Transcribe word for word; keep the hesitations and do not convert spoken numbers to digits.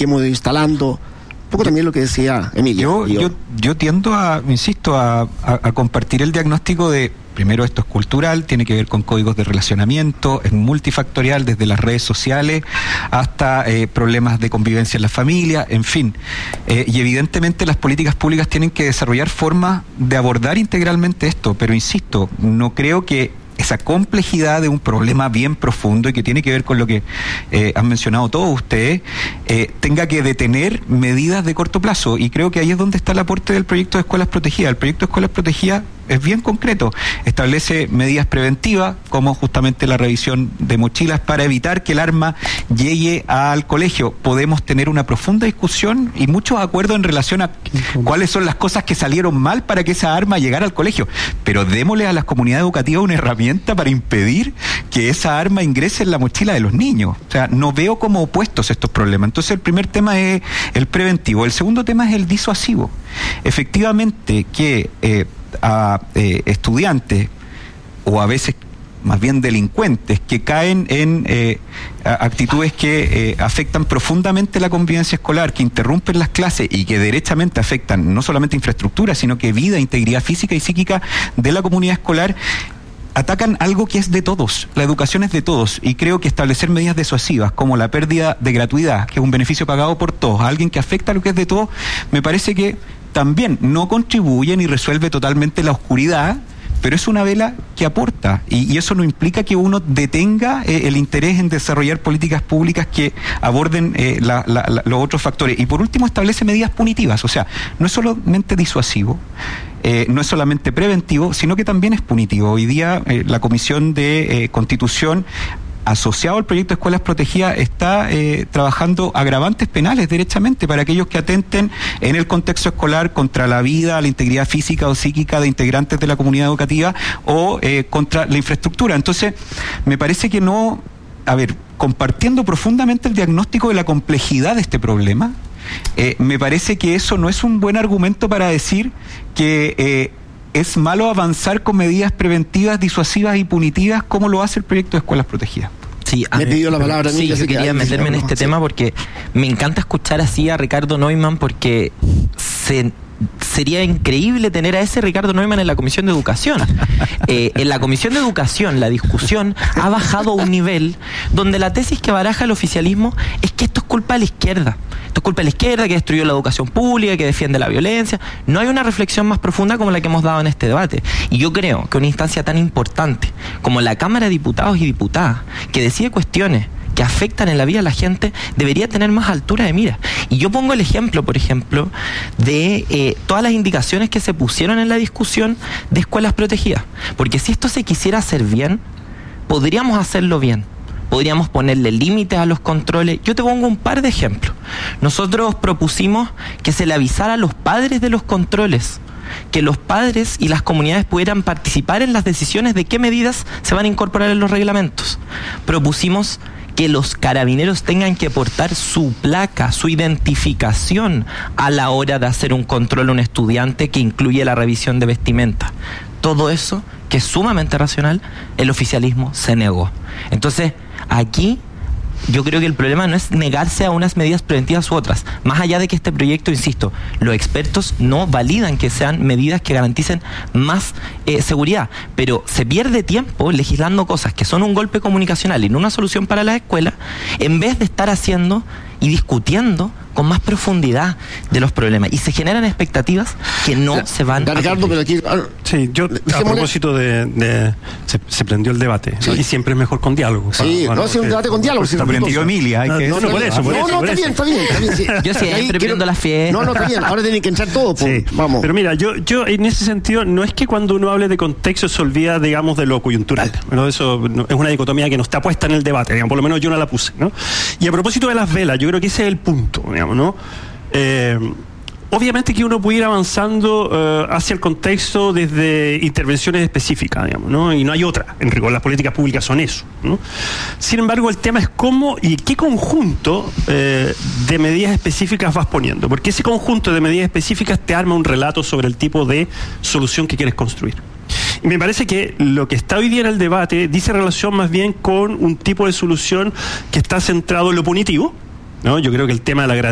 que hemos ido instalando. Un poco también lo que decía Emilio. Yo, yo, yo, yo tiendo a, insisto, a, a, a compartir el diagnóstico de, primero, esto es cultural, tiene que ver con códigos de relacionamiento, es multifactorial, desde las redes sociales hasta eh, problemas de convivencia en la familia, en fin. Eh, y evidentemente las políticas públicas tienen que desarrollar formas de abordar integralmente esto, pero insisto, no creo que esa complejidad de un problema bien profundo y que tiene que ver con lo que eh, han mencionado todos ustedes, eh, tenga que detener medidas de corto plazo. Y creo que ahí es donde está el aporte del proyecto de Escuelas Protegidas. El proyecto de Escuelas Protegidas es bien concreto. Establece medidas preventivas, como justamente la revisión de mochilas para evitar que el arma llegue al colegio. Podemos tener una profunda discusión y muchos acuerdos en relación a cuáles son las cosas que salieron mal para que esa arma llegara al colegio. Pero démosle a las comunidades educativas una herramienta para impedir que esa arma ingrese en la mochila de los niños. O sea, no veo como opuestos estos problemas. Entonces, el primer tema es el preventivo. El segundo tema es el disuasivo. Efectivamente, que eh, a eh, estudiantes o a veces más bien delincuentes que caen en eh, actitudes que eh, afectan profundamente la convivencia escolar, que interrumpen las clases y que derechamente afectan no solamente infraestructura, sino que vida, integridad física y psíquica de la comunidad escolar, atacan algo que es de todos. La educación es de todos y creo que establecer medidas disuasivas como la pérdida de gratuidad, que es un beneficio pagado por todos, a alguien que afecta a lo que es de todos, me parece que también no contribuye ni resuelve totalmente la oscuridad, pero es una vela que aporta y, y eso no implica que uno detenga eh, el interés en desarrollar políticas públicas que aborden eh, la, la, la, los otros factores. Y por último establece medidas punitivas, o sea, no es solamente disuasivo, eh, no es solamente preventivo, sino que también es punitivo. Hoy día eh, la Comisión de eh, Constitución, asociado al proyecto de Escuelas Protegidas, está eh, trabajando agravantes penales derechamente para aquellos que atenten en el contexto escolar contra la vida, la integridad física o psíquica de integrantes de la comunidad educativa o eh, contra la infraestructura. Entonces, me parece que no, a ver, compartiendo profundamente el diagnóstico de la complejidad de este problema, eh, me parece que eso no es un buen argumento para decir que eh, es malo avanzar con medidas preventivas, disuasivas y punitivas como lo hace el proyecto de Escuelas Protegidas. Sí, me pidió la palabra. Sí, yo quería meterme en este tema porque me encanta escuchar así a Ricardo Neumann, porque se... sería increíble tener a ese Ricardo Neumann en la Comisión de Educación. Eh, en la Comisión de Educación la discusión ha bajado a un nivel donde la tesis que baraja el oficialismo es que esto es culpa de la izquierda. Esto es culpa de la izquierda, que destruyó la educación pública, que defiende la violencia. No hay una reflexión más profunda como la que hemos dado en este debate. Y yo creo que una instancia tan importante como la Cámara de Diputados y Diputadas, que decide cuestiones que afectan en la vida a la gente, debería tener más altura de mira. Y yo pongo el ejemplo, por ejemplo, de eh, todas las indicaciones que se pusieron en la discusión de escuelas protegidas. Porque si esto se quisiera hacer bien, podríamos hacerlo bien. Podríamos ponerle límites a los controles. Yo te pongo un par de ejemplos. Nosotros propusimos que se le avisara a los padres de los controles, que los padres y las comunidades pudieran participar en las decisiones de qué medidas se van a incorporar en los reglamentos. Propusimos que los carabineros tengan que portar su placa, su identificación a la hora de hacer un control a un estudiante, que incluye la revisión de vestimenta. Todo eso, que es sumamente racional, el oficialismo se negó. Entonces, aquí yo creo que el problema no es negarse a unas medidas preventivas u otras. Más allá de que este proyecto, insisto, los expertos no validan que sean medidas que garanticen más eh, seguridad, pero se pierde tiempo legislando cosas que son un golpe comunicacional y no una solución para las escuelas, en vez de estar haciendo y discutiendo con más profundidad de los problemas, y se generan expectativas que no la, se van a Ricardo, pero aquí, ah, sí, yo a propósito de, de se, se prendió el debate, sí, ¿no? Y siempre es mejor con diálogo. Sí, para, no, es un debate con diálogo. Se prendió Emilia. Hay no, que no, no, por eso, por no, eso. No, por está eso. bien, está bien, está bien. Sí. Yo siempre prendo la fiesta. No, no, está bien, ahora tienen que entrar todos. Sí, vamos. Pero mira, yo, yo en ese sentido, no es que cuando uno hable de contexto se olvida, digamos, de lo coyuntural. ¿No? Eso no, es una dicotomía que no está puesta en el debate, digamos, por lo menos yo no la puse, ¿no? Y a propósito de las velas, yo creo que ese es el punto, digamos, ¿no? Eh, obviamente que uno puede ir avanzando uh, hacia el contexto desde intervenciones específicas, digamos, ¿no? Y no hay otra. En rigor, las políticas públicas son eso, ¿no? Sin embargo, el tema es cómo y qué conjunto eh, de medidas específicas vas poniendo, porque ese conjunto de medidas específicas te arma un relato sobre el tipo de solución que quieres construir. Y me parece que lo que está hoy día en el debate dice relación más bien con un tipo de solución que está centrado en lo punitivo, ¿no? Yo creo que el tema de la